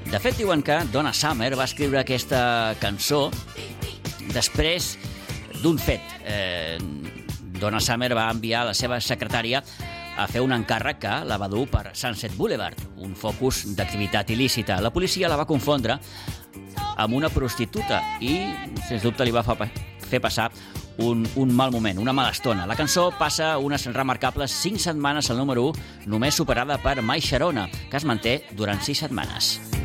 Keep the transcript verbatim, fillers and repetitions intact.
De fet, diuen que Donna Summer va escriure aquesta cançó després d'un fet. Eh, Donna Summer va enviar a la seva secretària a fer un encàrrec que la va dur per Sunset Boulevard, un focus d'activitat il·lícita. La policia la va confondre amb una prostituta i, sens dubte, li va fer passar un, un mal moment, una mala estona. La cançó passa unes remarcables cinc setmanes al número u, només superada per My Sharona, que es manté durant sis setmanes.